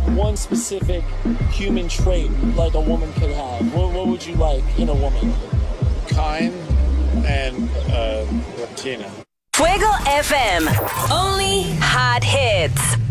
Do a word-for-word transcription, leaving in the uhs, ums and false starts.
one specific human trait like a woman could have, what, what would you like in a woman? Kind and uh, Latina. Fuego F M. Only hot hits.